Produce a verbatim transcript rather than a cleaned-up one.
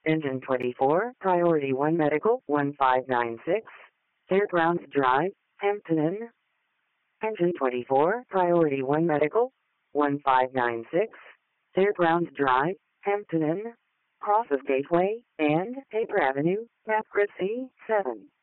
Engine twenty-four, Priority one Medical, one five nine six, Fairgrounds Drive, Hampton Inn. Engine twenty-four, Priority one Medical, one five nine six, Fairgrounds Drive, Hampton Inn, crosses Gateway and Paper Avenue, map grid C seven.